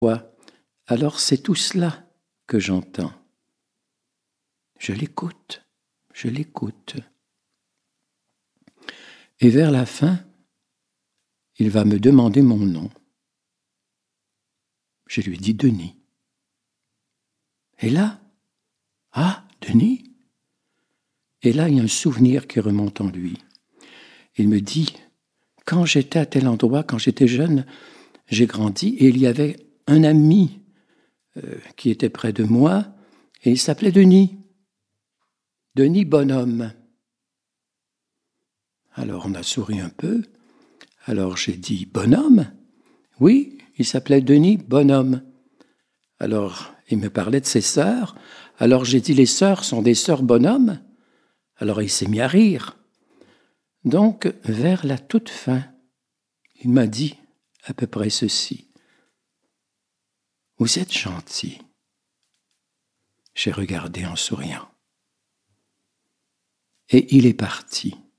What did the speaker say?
voix. Alors c'est tout cela que j'entends. Je l'écoute. Et vers la fin, il va me demander mon nom. Je lui dis Denis. Et là, ah, Denis? Et là, il y a un souvenir qui remonte en lui. Il me dit, quand j'étais à tel endroit, quand j'étais jeune, j'ai grandi et il y avait un ami qui était près de moi et il s'appelait Denis. Denis Bonhomme. Alors on a souri un peu. Alors j'ai dit Bonhomme? Oui, il s'appelait Denis Bonhomme. Alors il me parlait de ses sœurs. Alors j'ai dit les sœurs sont des sœurs Bonhomme. Alors il s'est mis à rire. Donc vers la toute fin, il m'a dit à peu près ceci. Vous êtes gentil. J'ai regardé en souriant. Et il est parti.